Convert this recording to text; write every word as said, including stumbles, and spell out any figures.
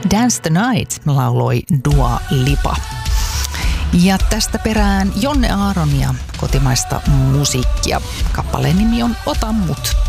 Dance the Night lauloi Dua Lipa. Ja tästä perään Jonne Aaron ja kotimaista musiikkia. Kappaleen nimi on Ota mut.